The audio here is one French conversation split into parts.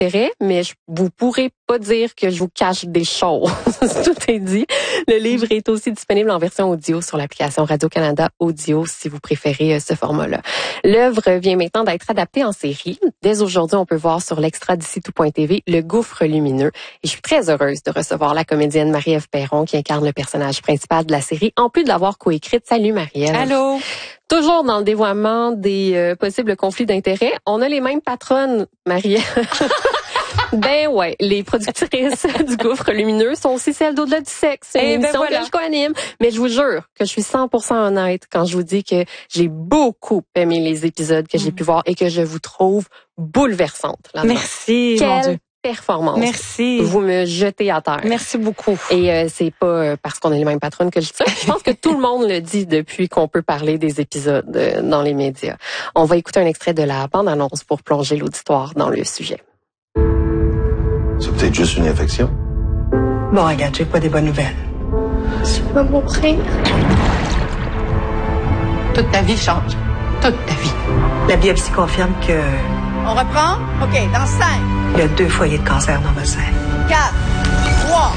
mais vous pourrez pas dire que je vous cache des choses. Tout est dit. Le livre est aussi disponible en version audio sur l'application Radio-Canada Audio si vous préférez ce format-là. L'œuvre vient maintenant d'être adaptée en série. Dès aujourd'hui, on peut voir sur l'extra d'ici tout.tv Le Gouffre lumineux. Et je suis très heureuse de recevoir la comédienne Marie-Ève Perron qui incarne le personnage principal de la série, en plus de l'avoir coécrite. Salut Marie-Ève. Allô. Toujours dans le dévoiement des possibles conflits d'intérêts, on a les mêmes patronnes, Marie-Ève. Ben ouais, les productrices du Gouffre lumineux sont aussi celles d'Au-delà du sexe. C'est une émission que je co-anime. Mais je vous jure que je suis 100% honnête quand je vous dis que j'ai beaucoup aimé les épisodes que j'ai pu voir et que je vous trouve bouleversante là-dedans. Merci, Quelle mon Dieu. Performance. Merci. Vous me jetez à terre. Merci beaucoup. Et c'est pas parce qu'on est les mêmes patronnes que je dis ça. Je pense que tout le monde le dit depuis qu'on peut parler des épisodes dans les médias. On va écouter un extrait de la bande-annonce pour plonger l'auditoire dans le sujet. C'est peut-être juste une infection. Bon, regarde, j'ai pas des bonnes nouvelles. Tu vas mourir. Toute ta vie change. Toute ta vie. La biopsie confirme que On reprend? OK, dans 5, il y a 2 foyers de cancer dans votre sein. 4, 3.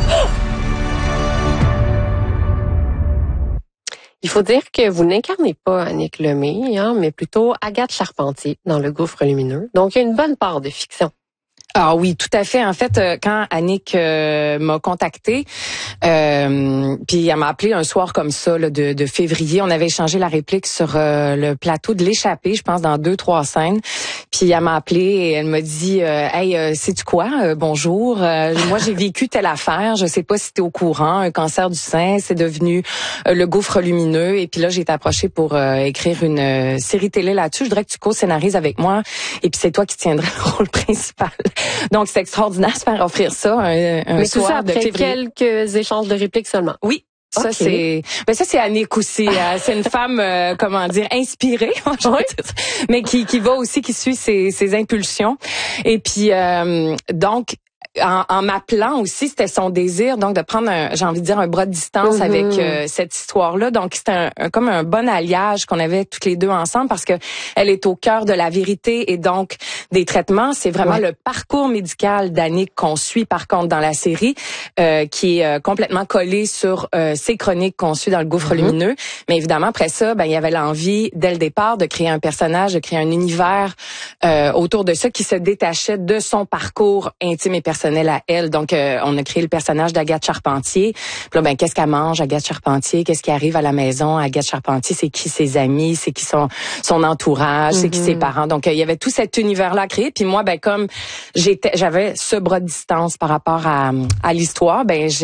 Il faut dire que vous n'incarnez pas Annick Lemay, mais plutôt Agathe Charpentier dans Le Gouffre lumineux. Donc, il y a une bonne part de fiction. Ah oui, tout à fait. En fait, quand Annick m'a contactée, puis elle m'a appelé un soir comme ça là, de février, on avait échangé la réplique sur le plateau de L'Échappée, je pense dans 2-3 scènes. Puis elle m'a appelé et elle m'a dit hey, sais-tu quoi? Bonjour. Moi j'ai vécu telle affaire, je sais pas si tu es au courant, un cancer du sein, c'est devenu le Gouffre lumineux et puis là j'ai été approchée pour écrire une série télé là-dessus. Je voudrais que tu co-scénarises avec moi et puis c'est toi qui tiendrais le rôle principal. Donc, c'est extraordinaire de se faire offrir ça un Mais soir tout ça de après février. quelques échanges de répliques seulement. Oui. Ça, okay. c'est Annick aussi. C'est une femme, inspirée, oui. Mais qui va aussi, qui suit ses impulsions. Et puis, donc, en m'appelant aussi, c'était son désir donc de prendre un bras de distance avec cette histoire-là. Donc c'était comme un bon alliage qu'on avait toutes les deux ensemble parce que elle est au cœur de la vérité et donc des traitements. C'est vraiment le parcours médical d'Annick qu'on suit par contre dans la série, qui est complètement collé sur ses chroniques qu'on suit dans Le Gouffre lumineux. Mais évidemment après ça, il y avait l'envie dès le départ de créer un personnage, de créer un univers autour de ça qui se détachait de son parcours intime et personnel à elle. Donc, on a créé le personnage d'Agathe Charpentier. Puis là, qu'est-ce qu'elle mange, Agathe Charpentier? Qu'est-ce qui arrive à la maison? Agathe Charpentier, c'est qui ses amis? C'est qui son entourage? C'est qui ses parents? Donc, il y avait tout cet univers-là créé. Puis moi, comme j'avais ce bras de distance par rapport à l'histoire,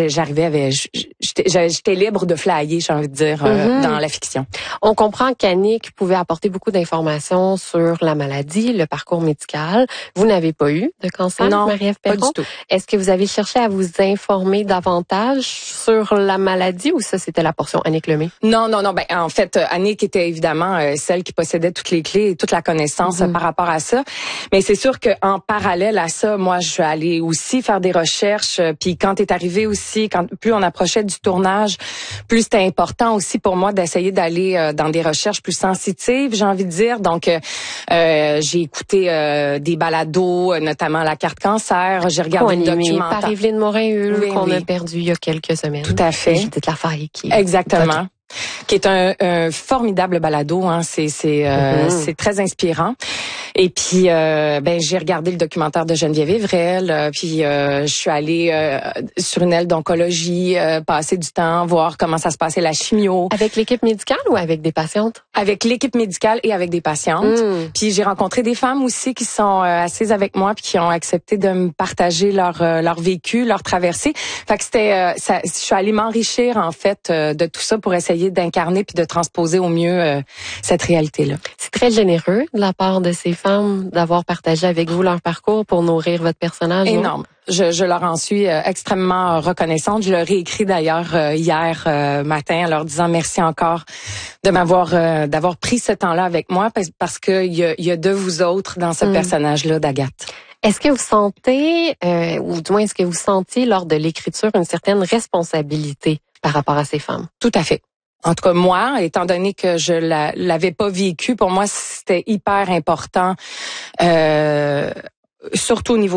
j'étais libre de flyer, j'ai envie de dire, dans la fiction. On comprend qu'Annick pouvait apporter beaucoup d'informations sur la maladie, le parcours médical. Vous n'avez pas eu de cancer, Marie-Ève Perron? Pas du tout. Est-ce que vous avez cherché à vous informer davantage sur la maladie ou ça, c'était la portion Annick Lemay? Non. En fait, Annick était évidemment celle qui possédait toutes les clés et toute la connaissance par rapport à ça. Mais c'est sûr qu'en parallèle à ça, moi, je suis allée aussi faire des recherches. Puis quand est arrivé aussi, plus on approchait du tournage, plus c'était important aussi pour moi d'essayer d'aller dans des recherches plus sensitives, j'ai envie de dire. Donc, j'ai écouté des balados, notamment La Carte Cancer. J'ai regardé le documentaire par Évelyne Morin-Hull qu'on a perdu il y a quelques semaines. Tout à fait. Judith Lafaille qui exactement. Qui est un formidable balado, c'est très inspirant. Et puis j'ai regardé le documentaire de Geneviève Evrel, puis je suis allée sur une aile d'oncologie, passer du temps, voir comment ça se passait la chimio. Avec l'équipe médicale ou avec des patientes? Avec l'équipe médicale et avec des patientes. Puis j'ai rencontré des femmes aussi qui sont assises avec moi puis qui ont accepté de me partager leur vécu, leur traversée. Fait que je suis allée m'enrichir en fait de tout ça pour essayer d'incarner puis de transposer au mieux cette réalité-là. C'est très généreux de la part de ces femmes d'avoir partagé avec vous leur parcours pour nourrir votre personnage. Énorme. Je leur en suis extrêmement reconnaissante. Je leur ai écrit d'ailleurs hier matin en leur disant merci encore de d'avoir pris ce temps-là avec moi parce que il y a de vous autres dans ce personnage-là d'Agathe. Est-ce que vous sentez, ou du moins est-ce que vous sentiez lors de l'écriture une certaine responsabilité par rapport à ces femmes? Tout à fait. En tout cas, moi, étant donné que je l'avais pas vécu, pour moi, c'était hyper important, surtout au niveau